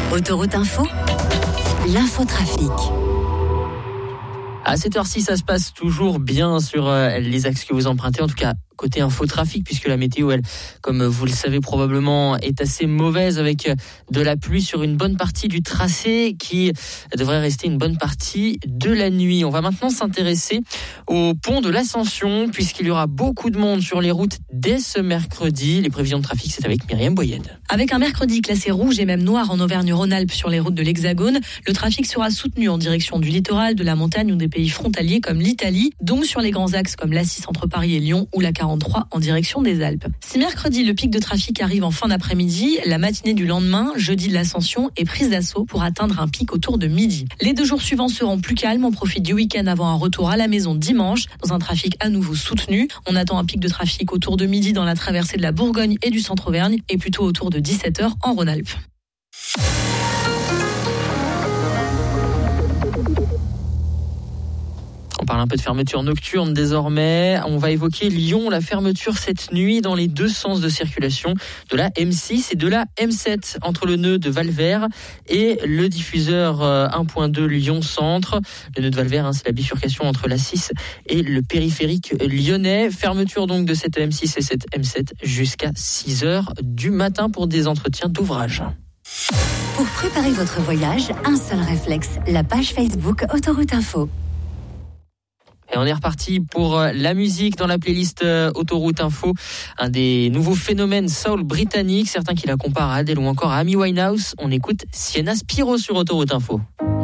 Autoroute Info, l'infotrafic. À cette heure-ci, ça se passe toujours bien sur les axes que vous empruntez, en tout cas côté infotrafic, puisque la météo, elle, comme vous le savez probablement, est assez mauvaise avec de la pluie sur une bonne partie du tracé qui devrait rester une bonne partie de la nuit. On va maintenant s'intéresser au pont de l'Ascension, puisqu'il y aura beaucoup de monde sur les routes dès ce mercredi. Les prévisions de trafic, c'est avec Myriam Boyed. Avec un mercredi classé rouge et même noir en Auvergne-Rhône-Alpes sur les routes de l'Hexagone, le trafic sera soutenu en direction du littoral, de la montagne ou des pays frontaliers comme l'Italie, donc sur les grands axes comme l'A6 entre Paris et Lyon ou la 43 en direction des Alpes. Si mercredi, le pic de trafic arrive en fin d'après-midi, la matinée du lendemain, jeudi de l'Ascension, est prise d'assaut pour atteindre un pic autour de midi. Les 2 jours suivants seront plus calmes. On profite du week-end avant un retour à la maison dimanche, dans un trafic à nouveau soutenu. On attend un pic de trafic autour de midi dans la traversée de la Bourgogne et du centre-Auvergne et plutôt autour de 17h en Rhône-Alpes. On parle un peu de fermeture nocturne désormais. On va évoquer Lyon, la fermeture cette nuit dans les 2 sens de circulation de la M6 et de la M7 entre le nœud de Valvert et le diffuseur 1.2 Lyon Centre. Le nœud de Valvert, c'est la bifurcation entre la 6 et le périphérique lyonnais. Fermeture donc de cette M6 et cette M7 jusqu'à 6h du matin pour des entretiens d'ouvrage. Pour préparer votre voyage, un seul réflexe, la page Facebook Autoroute Info. Et on est reparti pour la musique dans la playlist Autoroute Info. Un des nouveaux phénomènes soul britanniques, certains qui la comparent à Adele ou encore à Amy Winehouse. On écoute Sienna Spiro sur Autoroute Info.